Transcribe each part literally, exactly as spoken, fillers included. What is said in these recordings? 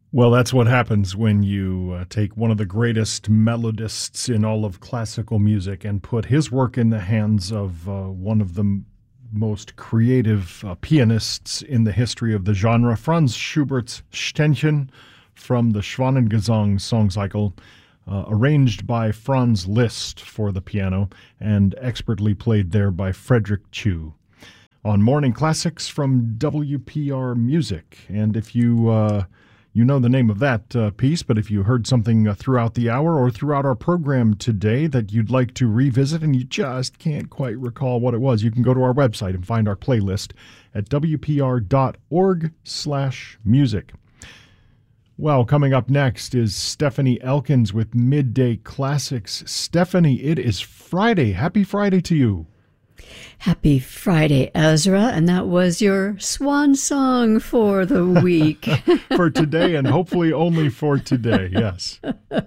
Well, that's what happens when you uh, take one of the greatest melodists in all of classical music and put his work in the hands of uh, one of the m- most creative uh, pianists in the history of the genre, Franz Schubert's Ständchen from the Schwanengesang song cycle, uh, arranged by Franz Liszt for the piano and expertly played there by Frederick Chu. On Morning Classics from W P R Music. And if you... Uh, You know the name of that uh, piece, but if you heard something uh, throughout the hour or throughout our program today that you'd like to revisit and you just can't quite recall what it was, you can go to our website and find our playlist at w p r dot org slash music. Well, coming up next is Stephanie Elkins with Midday Classics. Stephanie, it is Friday. Happy Friday to you. Happy Friday, Ezra, and that was your swan song for the week. For today, and hopefully only for today, yes.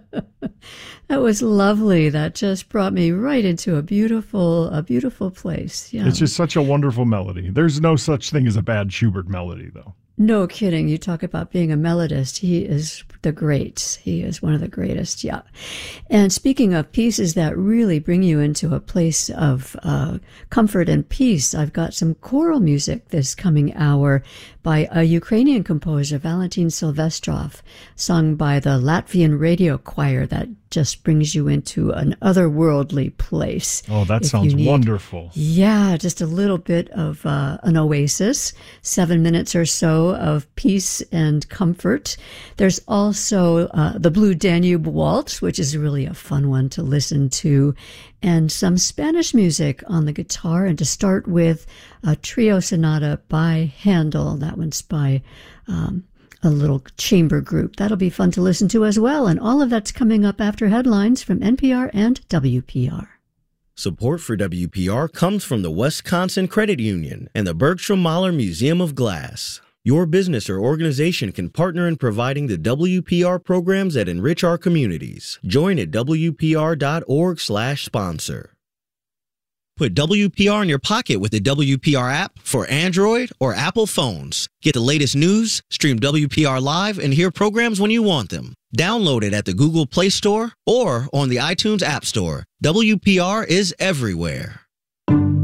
That was lovely. That just brought me right into a beautiful, a beautiful place. Yeah. It's just such a wonderful melody. There's no such thing as a bad Schubert melody, though. No kidding. You talk about being a melodist. He is the great. He is one of the greatest, yeah. And speaking of pieces that really bring you into a place of uh, comfort and peace, I've got some choral music this coming hour by a Ukrainian composer, Valentin Silvestrov, sung by the Latvian radio choir that just brings you into an otherworldly place. Oh, that sounds need, wonderful. Yeah, just a little bit of uh, an oasis, seven minutes or so of peace and comfort. There's also uh, the Blue Danube Waltz, which is really a fun one to listen to, and some Spanish music on the guitar. And to start with, a trio sonata by Handel. That one's by um, a little chamber group. That'll be fun to listen to as well. And all of that's coming up after headlines from N P R and W P R. Support for W P R comes from the Wisconsin Credit Union and the Bergstrom Mahler Museum of Glass. Your business or organization can partner in providing the W P R programs that enrich our communities. Join at w p r dot org slash sponsor. Put W P R in your pocket with the W P R app for Android or Apple phones. Get the latest news, stream W P R live, and hear programs when you want them. Download it at the Google Play Store or on the iTunes App Store. W P R is everywhere.